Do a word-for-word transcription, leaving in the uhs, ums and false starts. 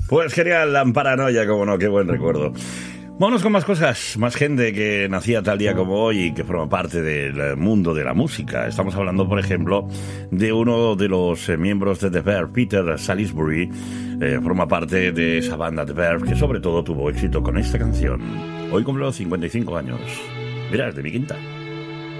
Pues genial, la paranoia, como no, qué buen recuerdo. Vámonos con más cosas, más gente que nacía tal día como hoy y que forma parte del mundo de la música. Estamos hablando, por ejemplo, de uno de los eh, miembros de The Verve, Peter Salisbury. Eh, forma parte de esa banda The Verve que sobre todo tuvo éxito con esta canción. Hoy cumple los cincuenta y cinco años. Mira, es de mi quinta.